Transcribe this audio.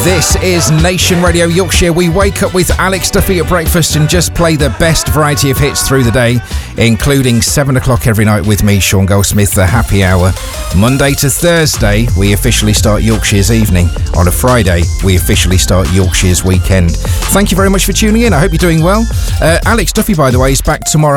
This is Nation Radio Yorkshire. We wake up with Alex Duffy at breakfast and just play the best variety of hits through the day, including 7 o'clock every night with me, Sean Goldsmith, the happy hour. Monday to Thursday, we officially start Yorkshire's evening. On a Friday, we officially start Yorkshire's weekend. Thank you very much for tuning in. I hope you're doing well. Alex Duffy, by the way, is back tomorrow.